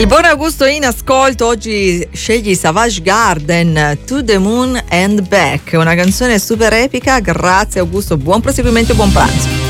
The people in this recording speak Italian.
il buon Augusto in ascolto. Oggi scegli Savage Garden, To the Moon and Back, una canzone super epica. Grazie Augusto, buon proseguimento e buon pranzo.